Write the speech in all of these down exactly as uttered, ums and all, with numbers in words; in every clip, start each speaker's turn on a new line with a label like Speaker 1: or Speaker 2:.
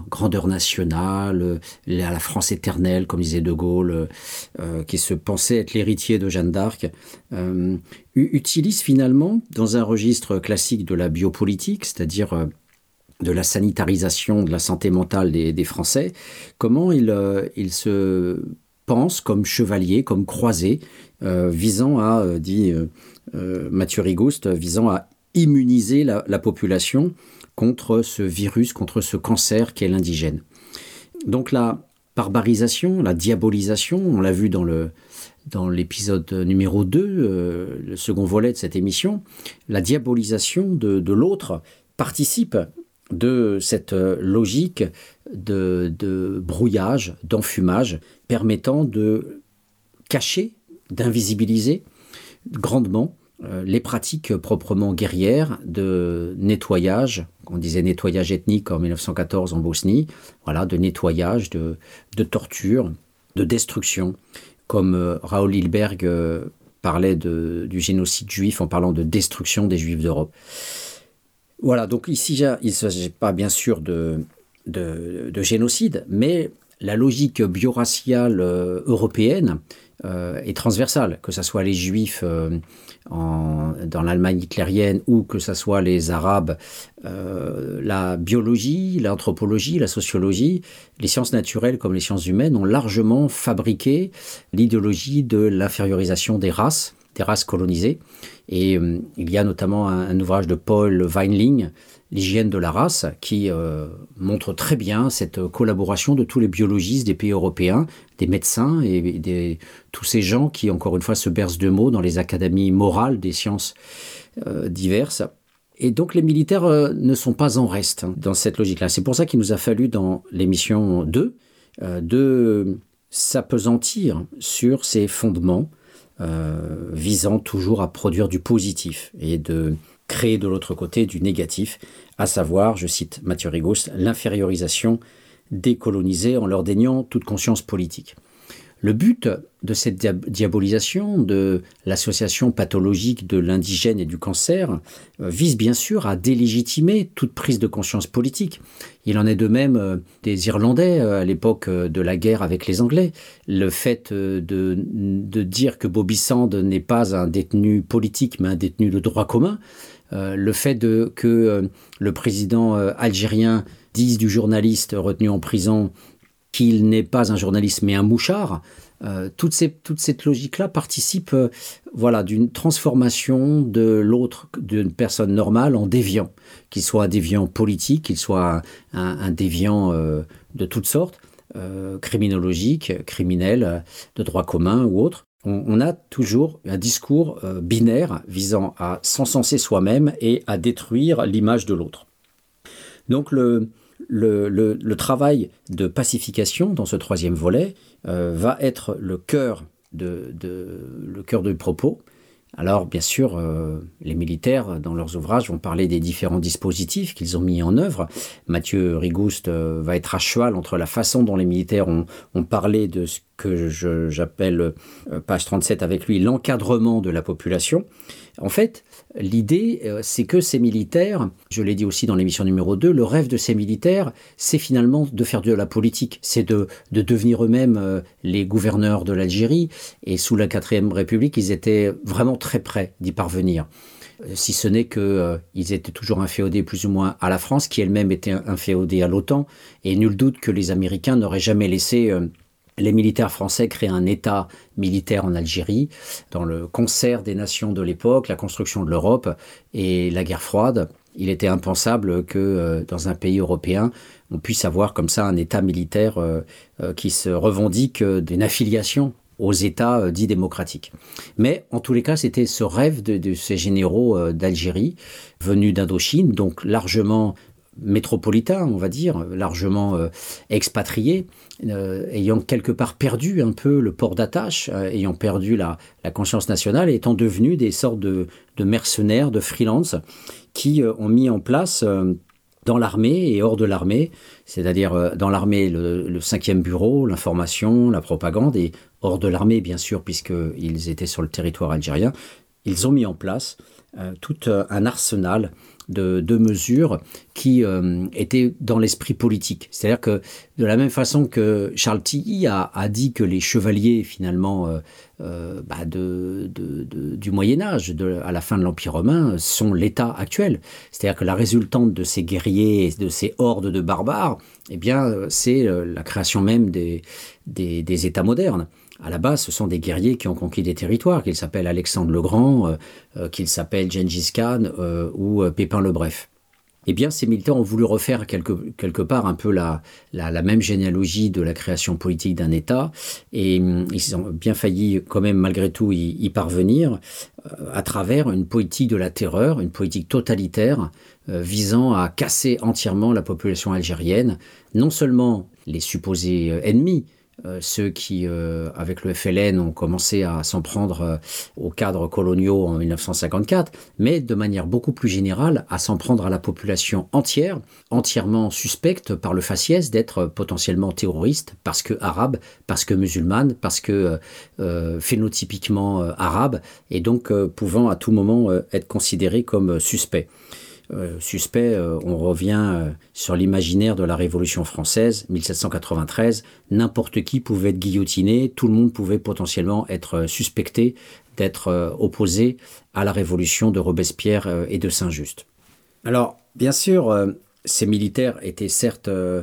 Speaker 1: grandeur nationale, euh, la France éternelle, comme disait De Gaulle, euh, qui se pensait être l'héritier de Jeanne d'Arc, euh, utilise finalement, dans un registre classique de la biopolitique, c'est-à-dire euh, de la sanitarisation de la santé mentale des, des Français, comment il, euh, il se pense comme chevalier, comme croisé, euh, visant à, euh, dit euh, euh, Mathieu Rigouste, visant à immuniser la, la population contre ce virus, contre ce cancer qu'est l'indigène. Donc la barbarisation, la diabolisation, on l'a vu dans, le, dans l'épisode numéro deux, euh, le second volet de cette émission, la diabolisation de, de l'autre participe de cette logique de, de brouillage, d'enfumage, permettant de cacher, d'invisibiliser grandement euh, les pratiques proprement guerrières de nettoyage, on disait nettoyage ethnique en mille neuf cent quatorze en Bosnie, voilà, de nettoyage, de, de torture, de destruction, comme euh, Raoul Hilberg euh, parlait de, du génocide juif en parlant de destruction des Juifs d'Europe. Voilà, donc ici, il ne s'agit pas bien sûr de, de, de génocide, mais la logique bioraciale euh, européenne euh, est transversale, que ce soit les Juifs euh, en, dans l'Allemagne hitlérienne ou que ce soit les Arabes. Euh, la biologie, l'anthropologie, la sociologie, les sciences naturelles comme les sciences humaines ont largement fabriqué l'idéologie de l'infériorisation des races, des races colonisées. Et euh, il y a notamment un, un ouvrage de Paul Weinling, L'hygiène de la race, qui euh, montre très bien cette collaboration de tous les biologistes des pays européens, des médecins et des, tous ces gens qui, encore une fois, se bercent de mots dans les académies morales des sciences euh, diverses. Et donc les militaires euh, ne sont pas en reste hein, dans cette logique-là. C'est pour ça qu'il nous a fallu, dans l'émission deux, euh, de s'appesantir sur ces fondements euh, visant toujours à produire du positif et de créer de l'autre côté du négatif, à savoir, je cite Mathieu Rigouste, l'infériorisation des colonisés en leur déniant toute conscience politique. Le but de cette diabolisation, de l'association pathologique de l'indigène et du cancer, vise bien sûr à délégitimer toute prise de conscience politique. Il en est de même des Irlandais à l'époque de la guerre avec les Anglais. Le fait de, de dire que Bobby Sand n'est pas un détenu politique, mais un détenu de droit commun, euh, le fait de, que euh, le président euh, algérien dise du journaliste retenu en prison qu'il n'est pas un journaliste mais un mouchard, euh, toute, ces, toute cette logique-là participe euh, voilà, d'une transformation de l'autre, d'une personne normale en déviant, qu'il soit un déviant politique, qu'il soit un, un, un déviant euh, de toutes sortes, euh, criminologique, criminel, de droit commun ou autre. On, on a toujours un discours euh, binaire visant à s'encenser soi-même et à détruire l'image de l'autre. Donc le... Le, le, le travail de pacification dans ce troisième volet euh, va être le cœur, de, de, le cœur du propos. Alors, bien sûr, euh, les militaires, dans leurs ouvrages, vont parler des différents dispositifs qu'ils ont mis en œuvre. Mathieu Rigouste euh, va être à cheval entre la façon dont les militaires ont, ont parlé de ce que je, j'appelle, euh, page trente-sept avec lui, l'encadrement de la population. En fait, l'idée, euh, c'est que ces militaires, je l'ai dit aussi dans l'émission numéro deux, le rêve de ces militaires, c'est finalement de faire de la politique, c'est de, de devenir eux-mêmes euh, les gouverneurs de l'Algérie. Et sous la quatrième République, ils étaient vraiment très près d'y parvenir. Si ce n'est qu'ils euh, étaient toujours inféodés plus ou moins à la France, qui elle-même était inféodée à l'OTAN. Et nul doute que les Américains n'auraient jamais laissé euh, les militaires français créer un État militaire en Algérie, dans le concert des nations de l'époque, la construction de l'Europe et la guerre froide. Il était impensable que euh, dans un pays européen, on puisse avoir comme ça un État militaire euh, euh, qui se revendique d'une affiliation aux États euh, dits démocratiques. Mais en tous les cas, c'était ce rêve de, de ces généraux euh, d'Algérie, venus d'Indochine, donc largement métropolitains, on va dire, largement euh, expatriés, euh, ayant quelque part perdu un peu le port d'attache, euh, ayant perdu la, la conscience nationale, et étant devenus des sortes de, de mercenaires, de freelance, qui euh, ont mis en place euh, dans l'armée et hors de l'armée, c'est-à-dire euh, dans l'armée le, le cinquième bureau, l'information, la propagande, et hors de l'armée bien sûr, puisqu'ils étaient sur le territoire algérien, ils ont mis en place euh, tout euh, un arsenal de, de mesures qui euh, étaient dans l'esprit politique. C'est-à-dire que de la même façon que Charles Tilly a, a dit que les chevaliers finalement euh, euh, bah de, de, de, du Moyen-Âge, à la fin de l'Empire romain, sont l'État actuel. C'est-à-dire que la résultante de ces guerriers et de ces hordes de barbares, eh bien, c'est la création même des, des, des États modernes. À la base, ce sont des guerriers qui ont conquis des territoires, qu'ils s'appellent Alexandre le Grand, euh, euh, qu'ils s'appellent Gengis Khan euh, ou euh, Pépin le Bref. Eh bien, ces militaires ont voulu refaire quelque, quelque part un peu la, la, la même généalogie de la création politique d'un État, et hum, ils ont bien failli quand même malgré tout y, y parvenir euh, à travers une politique de la terreur, une politique totalitaire euh, visant à casser entièrement la population algérienne, non seulement les supposés euh, ennemis, Euh, ceux qui, euh, avec le F L N, ont commencé à s'en prendre euh, aux cadres coloniaux en mille neuf cent cinquante-quatre, mais de manière beaucoup plus générale, à s'en prendre à la population entière, entièrement suspecte par le faciès d'être potentiellement terroriste, parce que arabe, parce que musulmane, parce que euh, phénotypiquement euh, arabe, et donc euh, pouvant à tout moment euh, être considéré comme euh, suspect. Euh, suspect, euh, on revient euh, sur l'imaginaire de la Révolution française, mille sept cent quatre-vingt-treize, n'importe qui pouvait être guillotiné, tout le monde pouvait potentiellement être euh, suspecté d'être euh, opposé à la Révolution de Robespierre euh, et de Saint-Just. Alors, bien sûr, euh, ces militaires étaient certes, euh,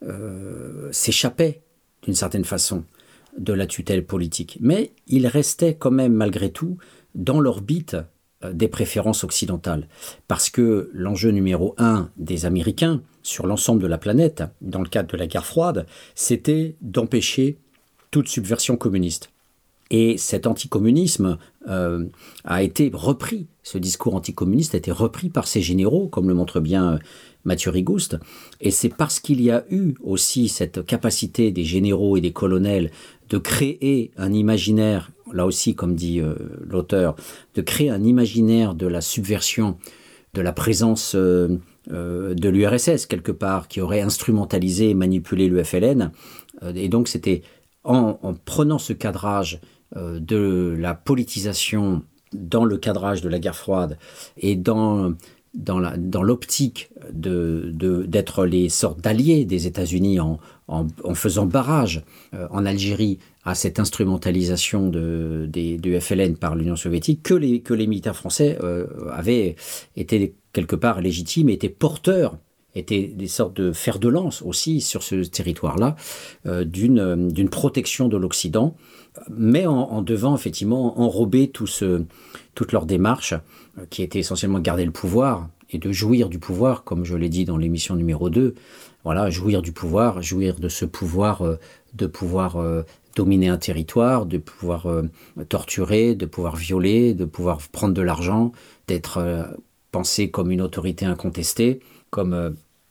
Speaker 1: euh, s'échappaient d'une certaine façon de la tutelle politique, mais ils restaient quand même malgré tout dans l'orbite des préférences occidentales. Parce que l'enjeu numéro un des Américains sur l'ensemble de la planète, dans le cadre de la guerre froide, c'était d'empêcher toute subversion communiste. Et cet anticommunisme euh, a été repris, ce discours anticommuniste a été repris par ces généraux, comme le montre bien Mathieu Rigouste. Et c'est parce qu'il y a eu aussi cette capacité des généraux et des colonels de créer un imaginaire, là aussi, comme dit euh, l'auteur, de créer un imaginaire de la subversion, de la présence euh, euh, de l'U R S S, quelque part, qui aurait instrumentalisé et manipulé le F L N. Euh, et donc, c'était en, en prenant ce cadrage euh, de la politisation dans le cadrage de la guerre froide et dans... dans, la, dans l'optique de, de, d'être les sortes d'alliés des États-Unis en, en, en faisant barrage euh, en Algérie à cette instrumentalisation de, des, du F L N par l'Union soviétique, que les, que les militaires français euh, avaient été quelque part légitimes, étaient porteurs, étaient des sortes de fers de lance aussi sur ce territoire-là, euh, d'une, d'une protection de l'Occident, mais en, en devant effectivement enrober tout ce, toute leur démarche, euh, qui était essentiellement de garder le pouvoir et de jouir du pouvoir, comme je l'ai dit dans l'émission numéro deux. Voilà, jouir du pouvoir, jouir de ce pouvoir, euh, de pouvoir euh, dominer un territoire, de pouvoir euh, torturer, de pouvoir violer, de pouvoir prendre de l'argent, d'être euh, pensé comme une autorité incontestée, comme euh,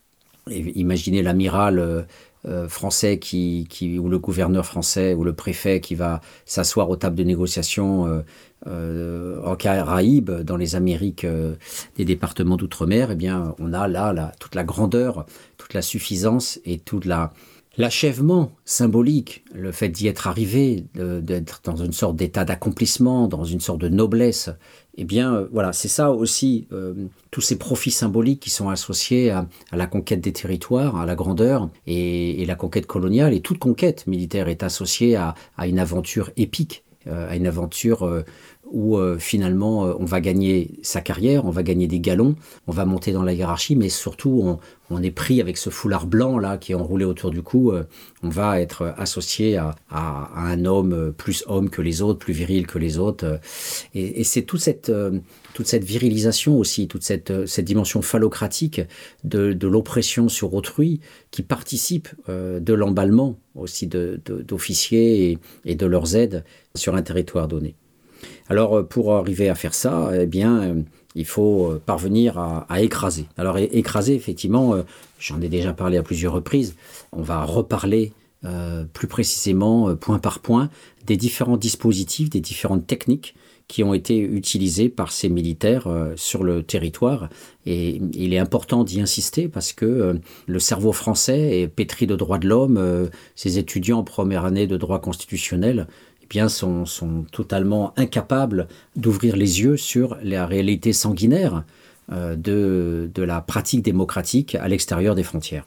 Speaker 1: imaginez l'amiral euh, euh, français qui, qui, ou le gouverneur français ou le préfet qui va s'asseoir aux tables de négociation euh, euh, en Caraïbes, dans les Amériques euh, des départements d'outre-mer. Eh bien, on a là, là toute la grandeur, toute la suffisance et toute la l'achèvement symbolique, le fait d'y être arrivé, de, d'être dans une sorte d'état d'accomplissement, dans une sorte de noblesse, eh bien, euh, voilà, c'est ça aussi, euh, tous ces profits symboliques qui sont associés à, à la conquête des territoires, à la grandeur et, et la conquête coloniale. Et toute conquête militaire est associée à, à une aventure épique, euh, à une aventure euh, où euh, finalement euh, on va gagner sa carrière, on va gagner des galons, on va monter dans la hiérarchie, mais surtout on, on est pris avec ce foulard blanc là qui est enroulé autour du cou, euh, on va être associé à, à, à un homme plus homme que les autres, plus viril que les autres, euh, et, et c'est toute cette, euh, toute cette virilisation aussi, toute cette, cette dimension phallocratique de, de l'oppression sur autrui qui participe euh, de l'emballement aussi de, de, d'officiers et, et de leurs aides sur un territoire donné. Alors, pour arriver à faire ça, eh bien, il faut parvenir à, à écraser. Alors, é- écraser, effectivement, euh, j'en ai déjà parlé à plusieurs reprises. On va reparler euh, plus précisément, euh, point par point, des différents dispositifs, des différentes techniques qui ont été utilisées par ces militaires euh, sur le territoire. Et il est important d'y insister parce que euh, le cerveau français est pétri de droits de l'homme. Euh, ces étudiants en première année de droit constitutionnel eh bien, sont, sont totalement incapables d'ouvrir les yeux sur la réalité sanguinaire euh, de, de la pratique démocratique à l'extérieur des frontières.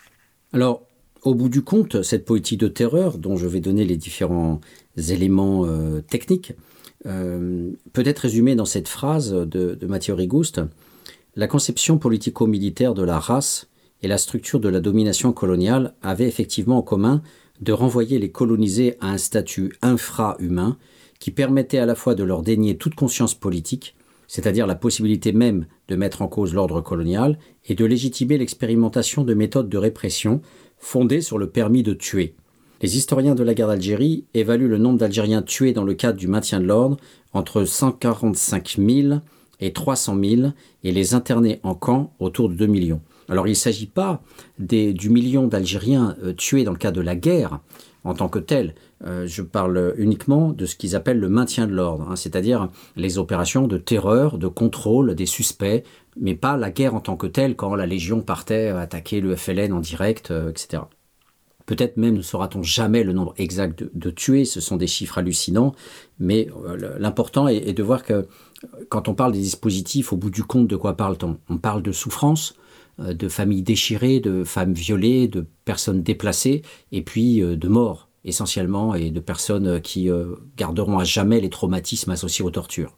Speaker 1: Alors, au bout du compte, cette politique de terreur, dont je vais donner les différents éléments euh, techniques, euh, peut être résumée dans cette phrase de, de Mathieu Rigouste: la conception politico-militaire de la race et la structure de la domination coloniale avaient effectivement en commun de renvoyer les colonisés à un statut infra-humain qui permettait à la fois de leur dénier toute conscience politique, c'est-à-dire la possibilité même de mettre en cause l'ordre colonial, et de légitimer l'expérimentation de méthodes de répression fondées sur le permis de tuer. Les historiens de la guerre d'Algérie évaluent le nombre d'Algériens tués dans le cadre du maintien de l'ordre entre cent quarante-cinq mille et trois cent mille, et les internés en camp autour de deux millions. Alors il ne s'agit pas des, du million d'Algériens euh, tués dans le cadre de la guerre en tant que tel. Euh, je parle uniquement de ce qu'ils appellent le maintien de l'ordre, hein, c'est-à-dire les opérations de terreur, de contrôle des suspects, mais pas la guerre en tant que telle, quand la Légion partait attaquer le F L N en direct, euh, et cetera. Peut-être même ne saura-t-on jamais le nombre exact de, de tués, ce sont des chiffres hallucinants, mais euh, l'important est, est de voir que quand on parle des dispositifs, au bout du compte, de quoi parle-t-on ? On parle de souffrance, euh, de familles déchirées, de femmes violées, de personnes déplacées, et puis euh, de morts, essentiellement, et de personnes qui euh, garderont à jamais les traumatismes associés aux tortures.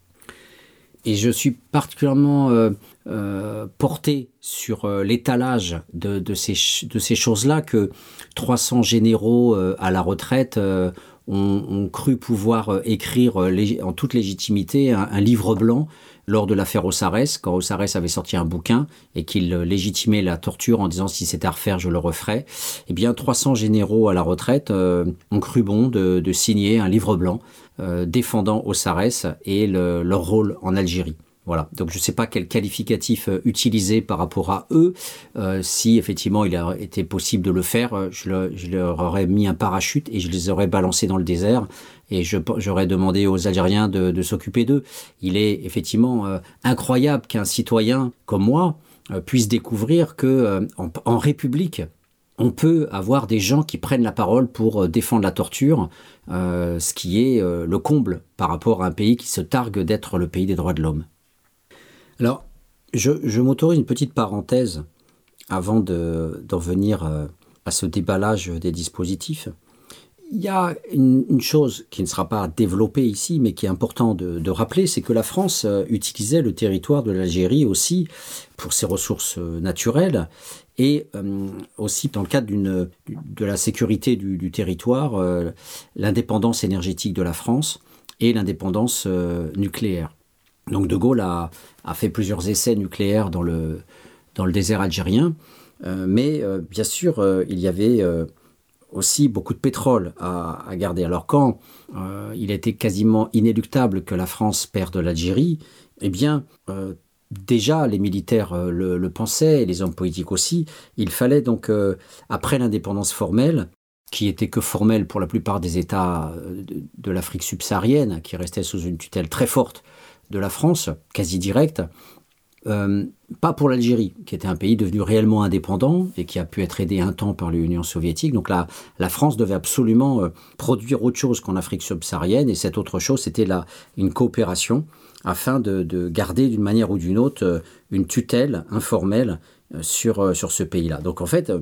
Speaker 1: Et je suis particulièrement euh, euh, porté sur euh, l'étalage de, de ces, de ces choses-là que trois cents généraux euh, à la retraite euh, ont, ont cru pouvoir euh, écrire euh, lég- en toute légitimité un, un livre blanc lors de l'affaire Ossarès, quand Ossarès avait sorti un bouquin et qu'il euh, légitimait la torture en disant « si c'était à refaire, je le referais ». Eh bien, trois cents généraux à la retraite euh, ont cru bon de, de signer un livre blanc Euh, défendant Ossarès et le, leur rôle en Algérie. Voilà. Donc je ne sais pas quel qualificatif euh, utiliser par rapport à eux. Euh, si effectivement il a été possible de le faire, euh, je, le, je leur aurais mis un parachute et je les aurais balancés dans le désert et je, j'aurais demandé aux Algériens de, de s'occuper d'eux. Il est effectivement euh, incroyable qu'un citoyen comme moi euh, puisse découvrir que euh, en, en République, on peut avoir des gens qui prennent la parole pour défendre la torture, euh, ce qui est euh, le comble par rapport à un pays qui se targue d'être le pays des droits de l'homme. Alors, je, je m'autorise une petite parenthèse avant de, d'en venir euh, à ce déballage des dispositifs. Il y a une, une chose qui ne sera pas développée ici, mais qui est important de, de rappeler, c'est que la France euh, utilisait le territoire de l'Algérie aussi pour ses ressources euh, naturelles et euh, aussi dans le cadre d'une, de la sécurité du, du territoire, euh, l'indépendance énergétique de la France et l'indépendance euh, nucléaire. Donc De Gaulle a, a fait plusieurs essais nucléaires dans le, dans le désert algérien, euh, mais euh, bien sûr, euh, il y avait... Euh, aussi beaucoup de pétrole à, à garder. Alors quand euh, il était quasiment inéluctable que la France perde l'Algérie, eh bien euh, déjà les militaires euh, le, le pensaient et les hommes politiques aussi. Il fallait donc, euh, après l'indépendance formelle, qui était que formelle pour la plupart des États de, de l'Afrique subsaharienne, qui restaient sous une tutelle très forte de la France, quasi directe, Euh, pas pour l'Algérie, qui était un pays devenu réellement indépendant et qui a pu être aidé un temps par l'Union soviétique. Donc là, la France devait absolument euh, produire autre chose qu'en Afrique subsaharienne, et cette autre chose, c'était là une coopération afin de, de garder d'une manière ou d'une autre euh, une tutelle informelle euh, sur, euh, sur ce pays-là. Donc en fait, euh,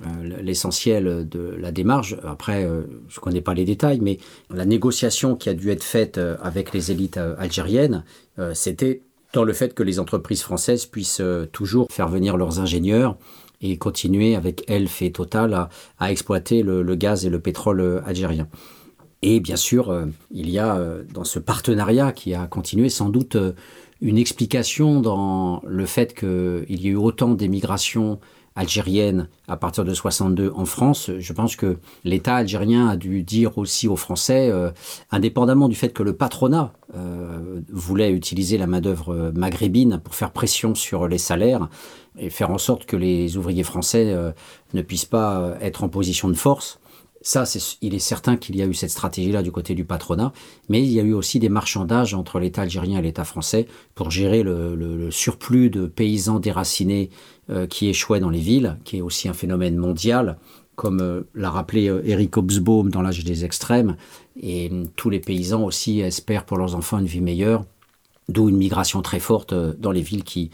Speaker 1: l'essentiel de la démarche, après, euh, je ne connais pas les détails, mais la négociation qui a dû être faite euh, avec les élites euh, algériennes, euh, c'était dans le fait que les entreprises françaises puissent euh, toujours faire venir leurs ingénieurs et continuer avec Elf et Total à, à exploiter le, le gaz et le pétrole euh, algérien. Et bien sûr, euh, il y a euh, dans ce partenariat qui a continué sans doute euh, une explication dans le fait qu'il y a eu autant d'émigration algérienne à partir de soixante-deux en France. Je pense que l'État algérien a dû dire aussi aux Français, euh, indépendamment du fait que le patronat euh, voulait utiliser la main-d'œuvre maghrébine pour faire pression sur les salaires et faire en sorte que les ouvriers français euh, ne puissent pas être en position de force. Ça, c'est, il est certain qu'il y a eu cette stratégie-là du côté du patronat, mais il y a eu aussi des marchandages entre l'État algérien et l'État français pour gérer le, le, le surplus de paysans déracinés euh, qui échouaient dans les villes, qui est aussi un phénomène mondial, comme euh, l'a rappelé euh, Eric Hobsbawm dans L'âge des extrêmes, et euh, tous les paysans aussi espèrent pour leurs enfants une vie meilleure, d'où une migration très forte euh, dans les villes qui,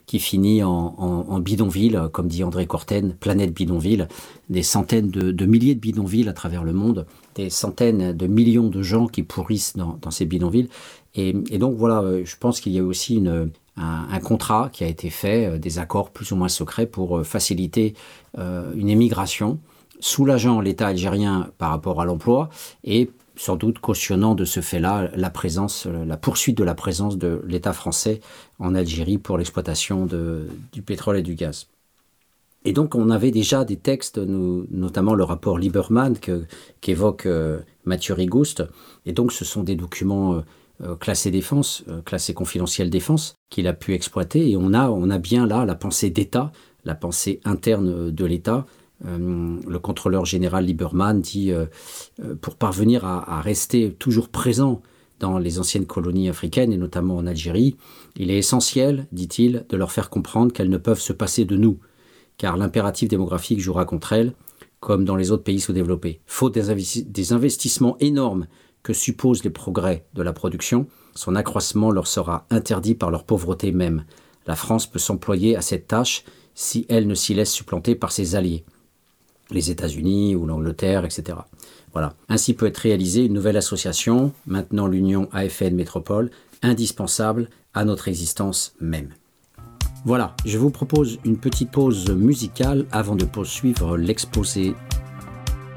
Speaker 1: qui finit en, en, en bidonville, comme dit André Courtaine, planète bidonville, des centaines de, de milliers de bidonvilles à travers le monde, des centaines de millions de gens qui pourrissent dans, dans ces bidonvilles. Et, et donc voilà, je pense qu'il y a aussi une, un, un contrat qui a été fait, des accords plus ou moins secrets pour faciliter euh, une émigration, soulageant l'État algérien par rapport à l'emploi et sans doute cautionnant de ce fait-là la présence, la poursuite de la présence de l'État français en Algérie pour l'exploitation de, du pétrole et du gaz. Et donc on avait déjà des textes, nous, notamment le rapport Lieberman que, qu'évoque euh, Mathieu Rigouste, et donc ce sont des documents euh, classés défense, euh, classés confidentiels défense, qu'il a pu exploiter, et on a, on a bien là la pensée d'État, la pensée interne de l'État. Euh, le contrôleur général Lieberman dit euh, euh, pour parvenir à, à rester toujours présent dans les anciennes colonies africaines et notamment en Algérie, il est essentiel, dit-il, de leur faire comprendre qu'elles ne peuvent se passer de nous, car l'impératif démographique jouera contre elles, comme dans les autres pays sous-développés. Faute des, investi- des investissements énormes que supposent les progrès de la production, son accroissement leur sera interdit par leur pauvreté même. La France peut s'employer à cette tâche si elle ne s'y laisse supplanter par ses alliés, les États-Unis ou l'Angleterre, et cetera. Voilà. Ainsi peut être réalisée une nouvelle association, maintenant l'Union A F N Métropole, indispensable à notre existence même. Voilà, je vous propose une petite pause musicale avant de poursuivre l'exposé